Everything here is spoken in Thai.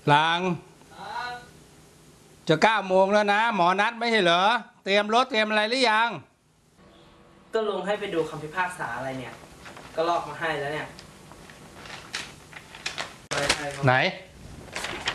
หลังจะ9 โมงแล้วนะหมอนัดไม่ใช่เหรอเตรียมรถเตรียมอะไรหรือยังก็ลงให้ไปดูคำพิพากษาอะไรเนี่ยก็ลอกมาให้แล้วเนี่ยไหน